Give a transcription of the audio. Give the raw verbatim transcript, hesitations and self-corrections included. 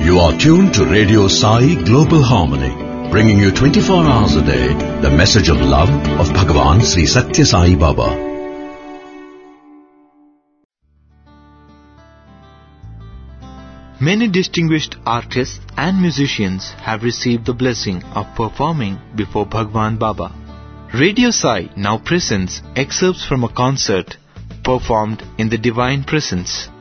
You are tuned to Radio Sai Global Harmony, bringing you twenty-four hours a day the message of love of Bhagavan Sri Satya Sai Baba. Many distinguished artists and musicians have received the blessing of performing before Bhagwan Baba. Radio Sai now presents excerpts from a concert performed in the Divine Presence.